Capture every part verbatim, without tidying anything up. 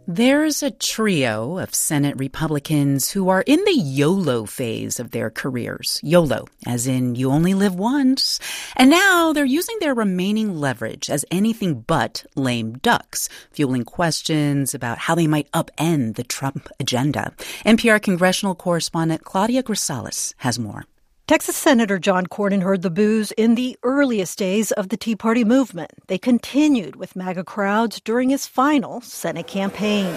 There's a trio of Senate Republicans who are in the YOLO phase of their careers. YOLO, as in you only live once. And now they're using their remaining leverage as anything but lame ducks, fueling questions about how they might upend the Trump agenda. N P R congressional correspondent Claudia Grisales has more. Texas Senator John Cornyn heard the boos in the earliest days of the Tea Party movement. They continued with MAGA crowds during his final Senate campaign.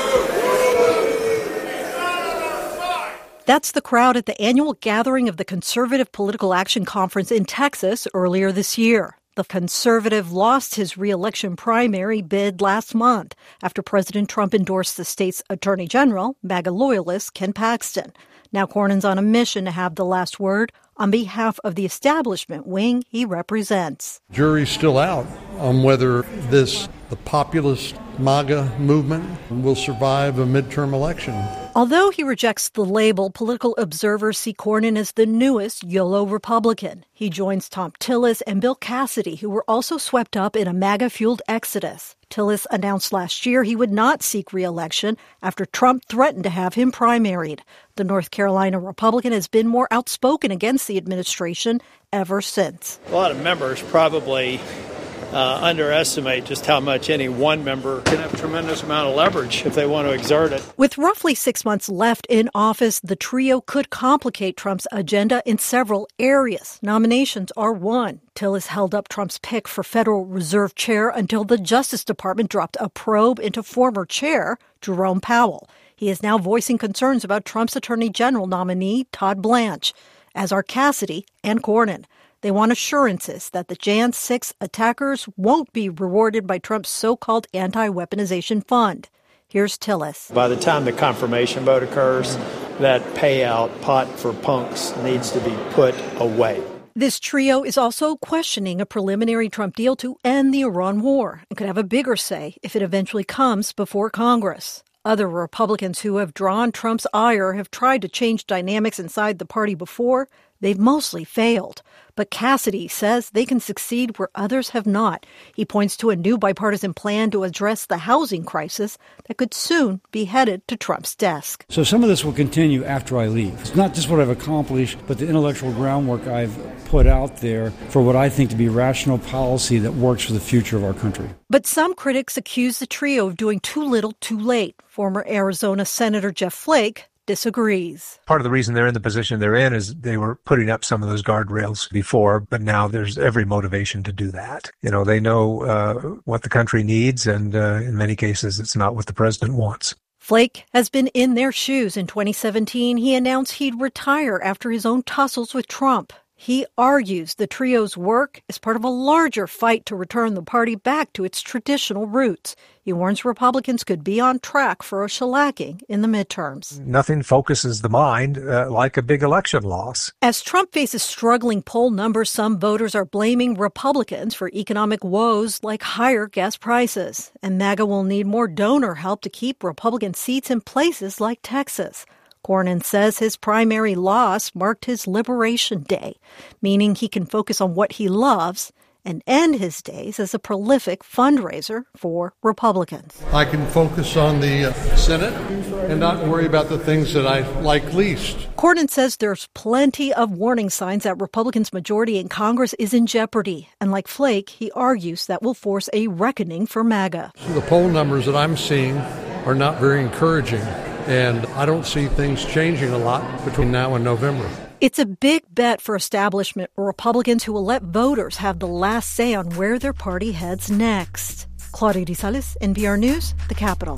That's the crowd at the annual gathering of the Conservative Political Action Conference in Texas earlier this year. The conservative lost his re-election primary bid last month after President Trump endorsed the state's attorney general, MAGA loyalist Ken Paxton. Now Cornyn's on a mission to have the last word on behalf of the establishment wing he represents. Jury's still out on whether this, the populist MAGA movement, will survive a midterm election. Although he rejects the label, political observers see Cornyn as the newest YOLO Republican. He joins Thom Tillis and Bill Cassidy, who were also swept up in a MAGA-fueled exodus. Tillis announced last year he would not seek re-election after Trump threatened to have him primaried. The North Carolina Republican has been more outspoken against the administration ever since. A lot of members probably uh, underestimate just how much any one member can have a tremendous amount of leverage if they want to exert it. With roughly six months left in office, the trio could complicate Trump's agenda in several areas. Nominations are one. Tillis held up Trump's pick for Federal Reserve Chair until the Justice Department dropped a probe into former chair Jerome Powell. He is now voicing concerns about Trump's Attorney General nominee Todd Blanche, as are Cassidy and Cornyn. They want assurances that the January sixth attackers won't be rewarded by Trump's so-called anti-weaponization fund. Here's Tillis. By the time the confirmation vote occurs, that payout pot for punks needs to be put away. This trio is also questioning a preliminary Trump deal to end the Iran war and could have a bigger say if it eventually comes before Congress. Other Republicans who have drawn Trump's ire have tried to change dynamics inside the party before. They've mostly failed. But Cassidy says they can succeed where others have not. He points to a new bipartisan plan to address the housing crisis that could soon be headed to Trump's desk. So some of this will continue after I leave. It's not just what I've accomplished, but the intellectual groundwork I've put out there for what I think to be rational policy that works for the future of our country. But some critics accuse the trio of doing too little too late. Former Arizona Senator Jeff Flake disagrees. Part of the reason they're in the position they're in is they were putting up some of those guardrails before, but now there's every motivation to do that. You know, they know uh, what the country needs, and uh, in many cases, it's not what the president wants. Flake has been in their shoes. In twenty seventeen, he announced he'd retire after his own tussles with Trump. He argues the trio's work is part of a larger fight to return the party back to its traditional roots. He warns Republicans could be on track for a shellacking in the midterms. Nothing focuses the mind uh, like a big election loss. As Trump faces struggling poll numbers, some voters are blaming Republicans for economic woes like higher gas prices. And MAGA will need more donor help to keep Republican seats in places like Texas. Cornyn says his primary loss marked his Liberation Day, meaning he can focus on what he loves and end his days as a prolific fundraiser for Republicans. I can focus on the uh, Senate and not worry about the things that I like least. Cornyn says there's plenty of warning signs that Republicans' majority in Congress is in jeopardy. And like Flake, he argues that will force a reckoning for MAGA. So the poll numbers that I'm seeing are not very encouraging. And I don't see things changing a lot between now and November. It's a big bet for establishment Republicans who will let voters have the last say on where their party heads next. Claudia Grisales, N P R News, The Capitol.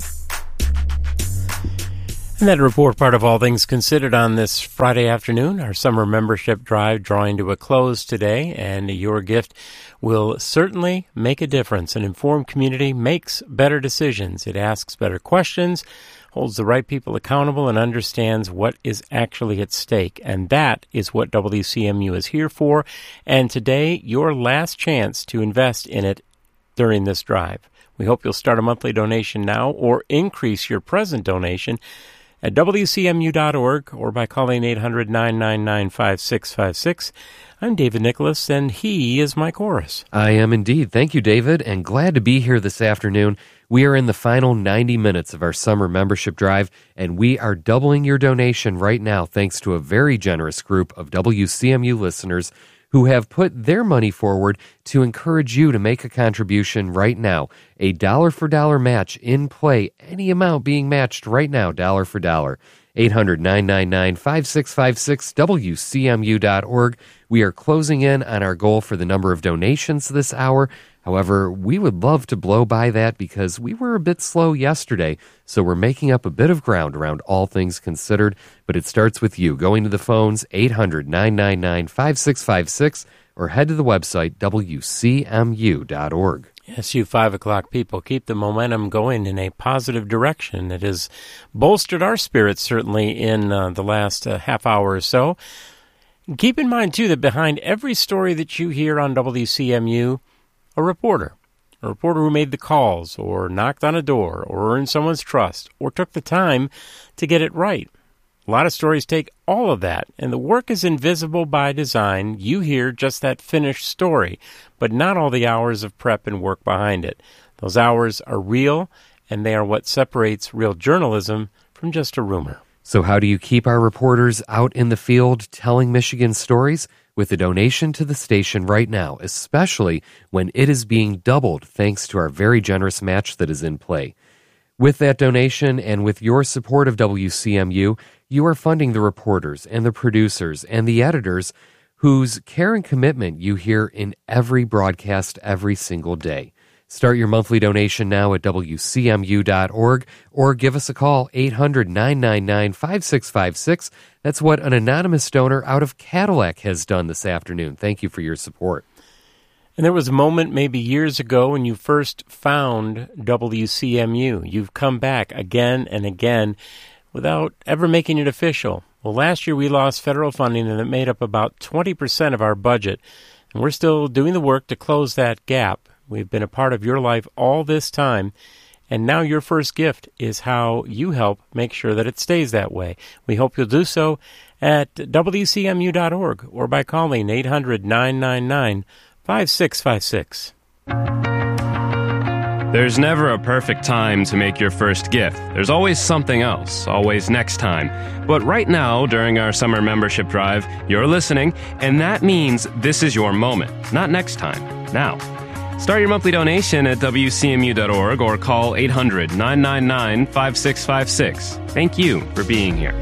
And that report, part of All Things Considered on this Friday afternoon. Our summer membership drive drawing to a close today, and your gift will certainly make a difference. An informed community makes better decisions. It asks better questions, holds the right people accountable, and understands what is actually at stake. And that is what W C M U is here for. And today, your last chance to invest in it during this drive. We hope you'll start a monthly donation now or increase your present donation at W C M U dot org or by calling eight hundred, nine nine nine, five six five six. I'm David Nicholas, and he is my chorus. I am indeed. Thank you, David, and glad to be here this afternoon. We are in the final ninety minutes of our summer membership drive, and we are doubling your donation right now thanks to a very generous group of W C M U listeners who have put their money forward to encourage you to make a contribution right now. A dollar-for-dollar match in play, any amount being matched right now, dollar for dollar. eight hundred, nine nine nine, five six five six, W C M U dot org. We are closing in on our goal for the number of donations this hour. However, we would love to blow by that because we were a bit slow yesterday, so we're making up a bit of ground around all things considered. But it starts with you going to the phones, eight hundred, nine nine nine, five six five six, or head to the website, W C M U dot org. Yes, you five o'clock people, keep the momentum going in a positive direction. It has bolstered our spirits, certainly, in uh, the last uh, half hour or so. Keep in mind, too, that behind every story that you hear on W C M U, a reporter, a reporter who made the calls or knocked on a door or earned someone's trust or took the time to get it right. A lot of stories take all of that, and the work is invisible by design. You hear just that finished story, but not all the hours of prep and work behind it. Those hours are real, and they are what separates real journalism from just a rumor. So how do you keep our reporters out in the field telling Michigan stories? With a donation to the station right now, especially when it is being doubled thanks to our very generous match that is in play. With that donation and with your support of W C M U, you are funding the reporters and the producers and the editors whose care and commitment you hear in every broadcast every single day. Start your monthly donation now at W C M U dot org or give us a call, eight hundred, nine nine nine, five six five six. That's what an anonymous donor out of Cadillac has done this afternoon. Thank you for your support. And there was a moment maybe years ago when you first found W C M U. You've come back again and again without ever making it official. Well, last year we lost federal funding and it made up about twenty percent of our budget. And we're still doing the work to close that gap. We've been a part of your life all this time, and now your first gift is how you help make sure that it stays that way. We hope you'll do so at W C M U dot org or by calling eight hundred, nine nine nine, five six five six. There's never a perfect time to make your first gift. There's always something else, always next time. But right now, during our summer membership drive, you're listening, and that means this is your moment, not next time, now. Start your monthly donation at W C M U dot org or call eight hundred, nine nine nine, five six five six. Thank you for being here.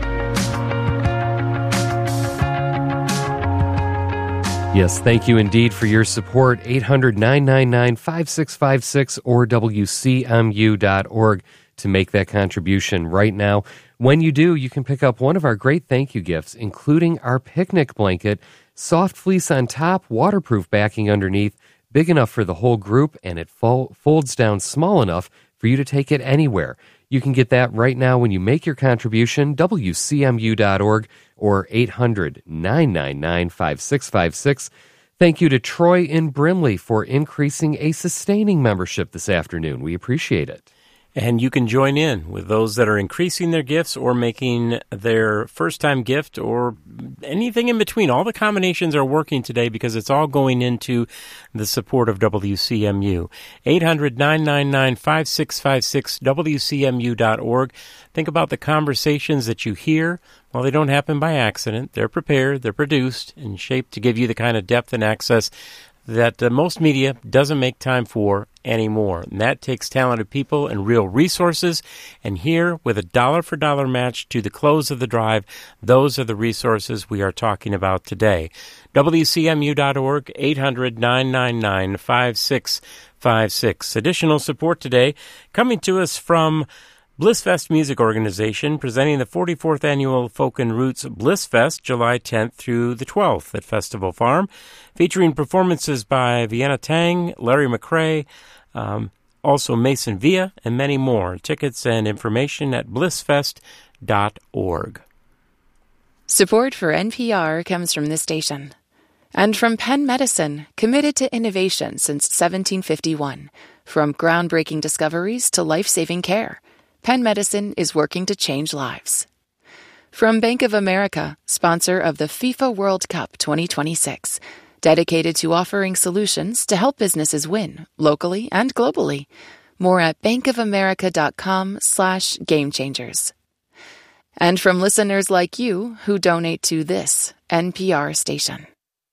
Yes, thank you indeed for your support. eight hundred, nine nine nine, five six five six or W C M U dot org to make that contribution right now. When you do, you can pick up one of our great thank you gifts, including our picnic blanket, soft fleece on top, waterproof backing underneath, big enough for the whole group, and it fol- folds down small enough for you to take it anywhere. You can get that right now when you make your contribution, W C M U dot org or eight hundred, nine nine nine, five six five six. Thank you to Troy in Brimley for increasing a sustaining membership this afternoon. We appreciate it. And you can join in with those that are increasing their gifts or making their first-time gift or anything in between. All the combinations are working today because it's all going into the support of W C M U. eight hundred, nine nine nine, five six five six, W C M U dot org. Think about the conversations that you hear. Well, they don't happen by accident. They're prepared, they're produced, and shaped to give you the kind of depth and access that uh, most media doesn't make time for anymore. And that takes talented people and real resources. And here, with a dollar-for-dollar match to the close of the drive, those are the resources we are talking about today. W C M U dot org, eight hundred, nine nine nine, five six five six. Additional support today coming to us from Blissfest Music Organization, presenting the forty-fourth Annual Folk and Roots Blissfest, July tenth through the twelfth at Festival Farm, featuring performances by Vienna Tang, Larry McCrae, um, also Mason Villa, and many more. Tickets and information at blissfest dot org. Support for N P R comes from this station and from Penn Medicine, committed to innovation since seventeen fifty-one. From groundbreaking discoveries to life-saving care, Penn Medicine is working to change lives. From Bank of America, sponsor of the FIFA World Cup twenty twenty-six, dedicated to offering solutions to help businesses win, locally and globally. More at bankofamerica.com slash game changers. And from listeners like you who donate to this N P R station.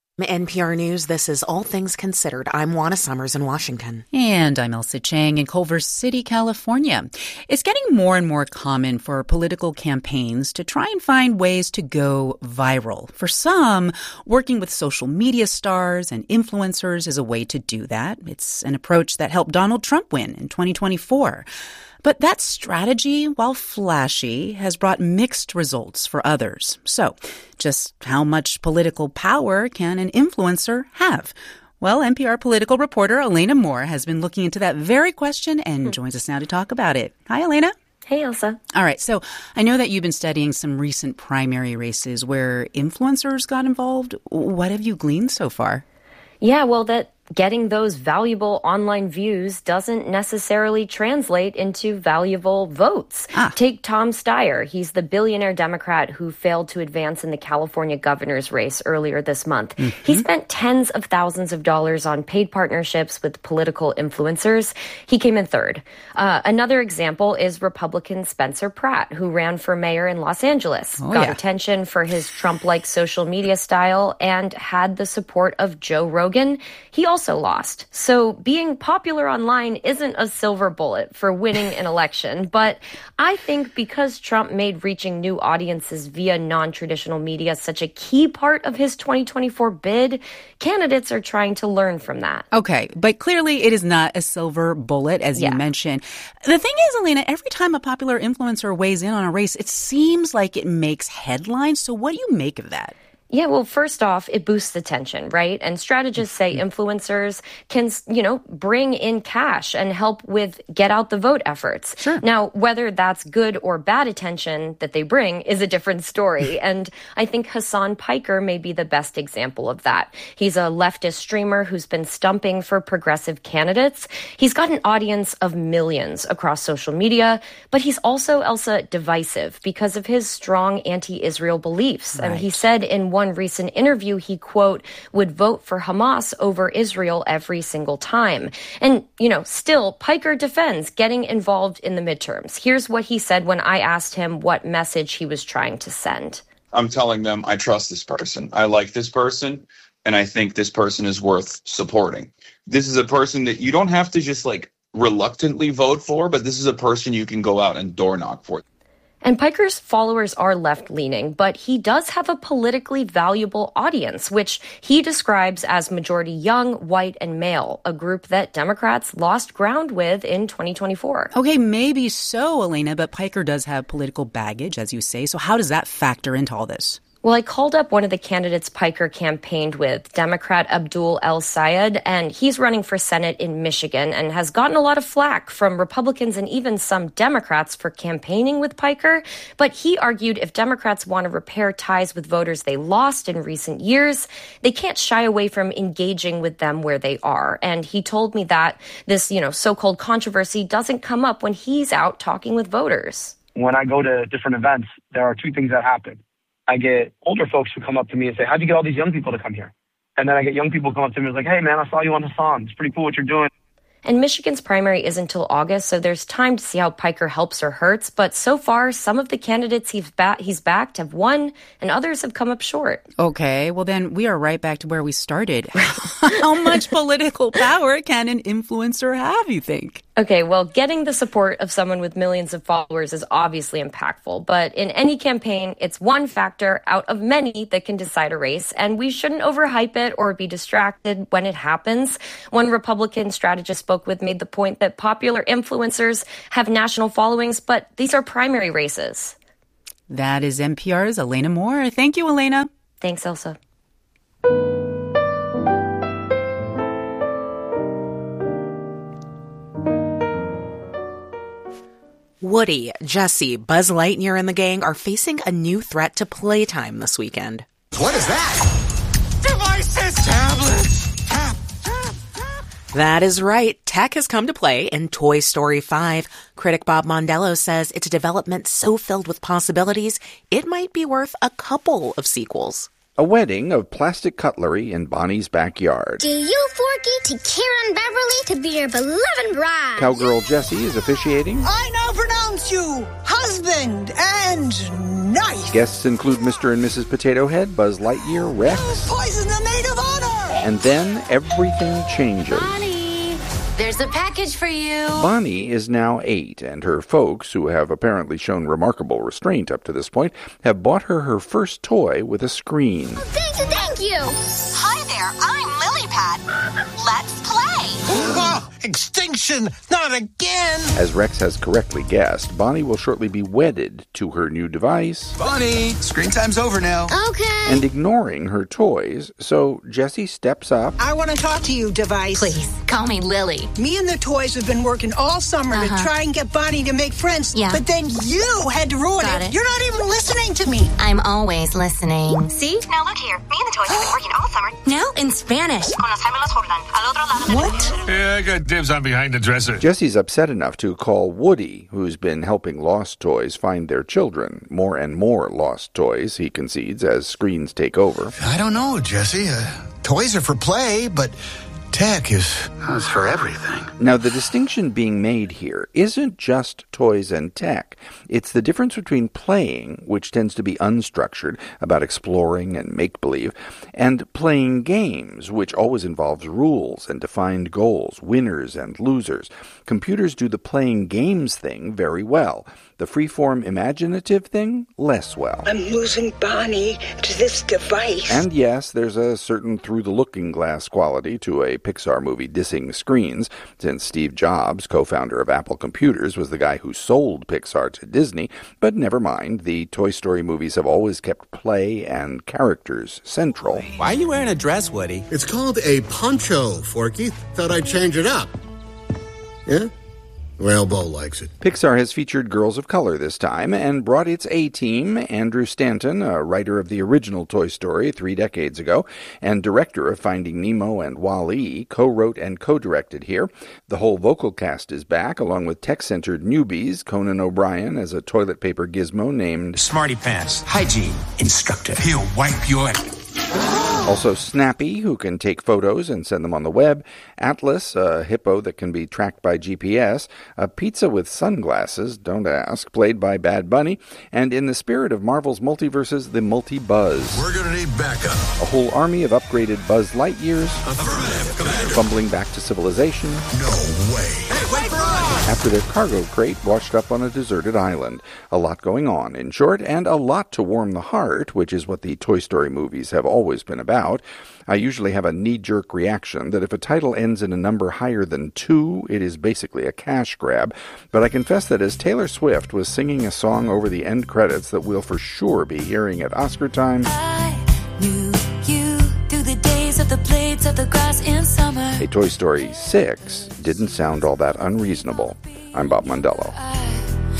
N P R News, this is All Things Considered. I'm Juana Summers in Washington. And I'm Elsa Chang in Culver City, California. It's getting more and more common for political campaigns to try and find ways to go viral. For some, working with social media stars and influencers is a way to do that. It's an approach that helped Donald Trump win in twenty twenty-four. But that strategy, while flashy, has brought mixed results for others. So, just how much political power can an influencer have? Well, N P R political reporter Elena Moore has been looking into that very question and joins us now to talk about it. Hi, Elena. Hey, Elsa. All right, so I know that you've been studying some recent primary races where influencers got involved. What have you gleaned so far? Yeah, well, that getting those valuable online views doesn't necessarily translate into valuable votes. Ah. Take Tom Steyer. He's the billionaire Democrat who failed to advance in the California governor's race earlier this month. Mm-hmm. He spent tens of thousands of dollars on paid partnerships with political influencers. He came in third. Uh, another example is Republican Spencer Pratt, who ran for mayor in Los Angeles, oh, got yeah. attention for his Trump-like social media style, and had the support of Joe Rogan. He also Also lost. So being popular online isn't a silver bullet for winning an election. But I think because Trump made reaching new audiences via non-traditional media such a key part of his twenty twenty-four bid, candidates are trying to learn from that. Okay, but clearly it is not a silver bullet, as yeah. you mentioned. The thing is, Elena, every time a popular influencer weighs in on a race, it seems like it makes headlines. So what do you make of that? Yeah, well, first off, it boosts attention, right? And strategists say influencers can, you know, bring in cash and help with get out the vote efforts. Sure. Now, whether that's good or bad attention that they bring is a different story. And I think Hasan Piker may be the best example of that. He's a leftist streamer who's been stumping for progressive candidates. He's got an audience of millions across social media, but he's also, Elsa, divisive because of his strong anti-Israel beliefs. Right. And he said in one One recent interview, he, quote, would vote for Hamas over Israel every single time. And, you know, still, Piker defends getting involved in the midterms. Here's what he said when I asked him what message he was trying to send. I'm telling them I trust this person. I like this person, and I think this person is worth supporting. This is a person that you don't have to just, like, reluctantly vote for, but this is a person you can go out and door knock for. And Piker's followers are left-leaning, but he does have a politically valuable audience, which he describes as majority young, white, and male, a group that Democrats lost ground with in twenty twenty-four. Okay, maybe so, Elena, but Piker does have political baggage, as you say. So how does that factor into all this? Well, I called up one of the candidates Piker campaigned with, Democrat Abdul El-Sayed, and he's running for Senate in Michigan and has gotten a lot of flack from Republicans and even some Democrats for campaigning with Piker. But he argued if Democrats want to repair ties with voters they lost in recent years, they can't shy away from engaging with them where they are. And he told me that this, you know, so-called controversy doesn't come up when he's out talking with voters. When I go to different events, there are two things that happen. I get older folks who come up to me and say, how'd you get all these young people to come here? And then I get young people come up to me and like, hey, man, I saw you on Hasan. It's pretty cool what you're doing. And Michigan's primary isn't until August, so there's time to see how Piker helps or hurts. But so far, some of the candidates he's, ba- he's backed have won, and others have come up short. Okay, well then we are right back to where we started. How much political power can an influencer have, you think? Okay, well, getting the support of someone with millions of followers is obviously impactful. But in any campaign, it's one factor out of many that can decide a race. And we shouldn't overhype it or be distracted when it happens. One Republican strategist spoke with made the point that popular influencers have national followings, but these are primary races. That is N P R's Elena Moore. Thank you, Elena. Thanks, Elsa. Woody, Jesse, Buzz Lightyear, and the gang are facing a new threat to playtime this weekend. What is that? Devices, tablets, tap, tap, tap. That is right. Tech has come to play in Toy Story five. Critic Bob Mondello says it's a development so filled with possibilities, it might be worth a couple of sequels. A wedding of plastic cutlery in Bonnie's backyard. Do you, Forky, to Karen Beverly to be your beloved bride? Cowgirl Jessie is officiating. I now pronounce you husband and knife. Guests include Mister and Missus Potato Head, Buzz Lightyear, Rex. Poison the maid of honor! And then everything changes. Bonnie, there's a package for you. Bonnie is now eight, and her folks, who have apparently shown remarkable restraint up to this point, have bought her her first toy with a screen. Oh, thank you, thank you. Hi there, I'm Lilypad. Let's play. Oh, extinction, not again. As Rex has correctly guessed, Bonnie will shortly be wedded to her new device. Bonnie, screen time's over now. Okay. And ignoring her toys, so Jessie steps up. I want to talk to you, device. Please, call me Lily. Me and the toys have been working all summer uh-huh. to try and get Bonnie to make friends. Yeah. But then you had to ruin Got it. it. You're not even listening to me. I'm always listening. See? Now look here. Me and the toys have been working all summer. No, in Spanish. What? Yeah, I got dibs on behind the dresser. Jessie's upset enough to call Woody, who's been helping lost toys find their children. More and more lost toys, he concedes, as screens take over. I don't know, Jessie. Uh, toys are for play, but tech is, is for everything. Now, the distinction being made here isn't just toys and tech. It's the difference between playing, which tends to be unstructured, about exploring and make-believe, and playing games, which always involves rules and defined goals, winners and losers. Computers do the playing games thing very well. The free-form imaginative thing, less well. I'm losing Bonnie to this device. And yes, there's a certain through-the-looking-glass quality to a Pixar movie dissing screens, since Steve Jobs, co-founder of Apple Computers, was the guy who sold Pixar to Disney. But never mind, the Toy Story movies have always kept play and characters central. Why are you wearing a dress, Woody? It's called a poncho, Forky. Thought I'd change it up. Yeah? Well, Bo likes it. Pixar has featured Girls of Color this time and brought its A-team, Andrew Stanton, a writer of the original Toy Story three decades ago, and director of Finding Nemo and Wall-E, co-wrote and co-directed here. The whole vocal cast is back, along with tech-centered newbies, Conan O'Brien as a toilet paper gizmo named Smarty Pants, hygiene instructor. He'll wipe your... Also Snappy, who can take photos and send them on the web, Atlas, a hippo that can be tracked by G P S, a pizza with sunglasses, don't ask, played by Bad Bunny, and in the spirit of Marvel's multiverses, the Multi-Buzz. We're gonna need backup. A whole army of upgraded Buzz Lightyears, fumbling back to civilization. No way. Hey, wait for us! After their cargo crate washed up on a deserted island. A lot going on, in short, and a lot to warm the heart, which is what the Toy Story movies have always been about. I usually have a knee-jerk reaction that if a title ends in a number higher than two, it is basically a cash grab. But I confess that as Taylor Swift was singing a song over the end credits that we'll for sure be hearing at Oscar time, I knew you through the days of the blades of the grass in summer. a Toy Story six didn't sound all that unreasonable. I'm Bob Mondello.